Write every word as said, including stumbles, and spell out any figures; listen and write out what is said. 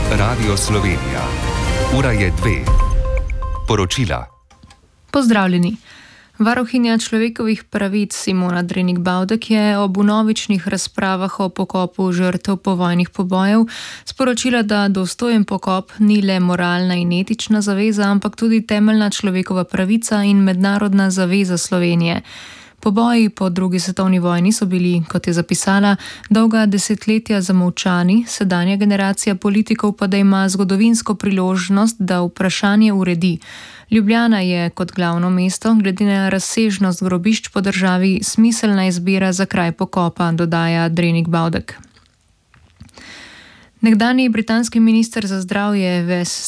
Radio Slovenija. Ura je dve. Poročila. Pozdravljeni. Varuhinja človekovih pravic Simona Drenik Bavdek je ob vnovičnih razpravah o pokopu žrtev povojnih pobojev sporočila, da dostojen pokop ni le moralna in etična zaveza, ampak tudi temeljna človekova pravica in mednarodna zaveza Slovenije. Poboji po drugi svetovni vojni so bili, kot je zapisala, dolga desetletja zamolčani, sedanja generacija politikov pa da ima zgodovinsko priložnost, da vprašanje uredi. Ljubljana je kot glavno mesto, glede na razsežnost grobišč po državi, smiselna izbira za kraj pokopa, dodaja Drenik Bavdek. Nekdanji britanski minister za zdravje Wes